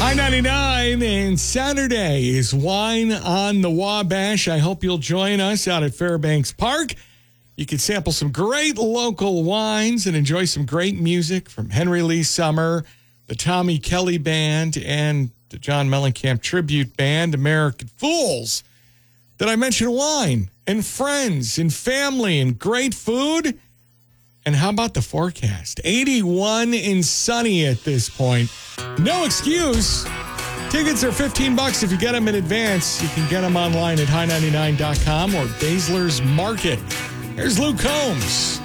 I-99 and Saturday is Wine on the Wabash. I hope you'll join us out at Fairbanks Park. You can sample some great local wines and enjoy some great music from Henry Lee Summer, the Tommy Kelly Band, and the John Mellencamp Tribute Band, American Fools. Did I mention wine and friends and family and great food? And how about the forecast? 81 and sunny at this point. No excuse. Tickets are $15 if you get them in advance. You can get them online at high99.com or Baszler's Market. Here's Luke Combs.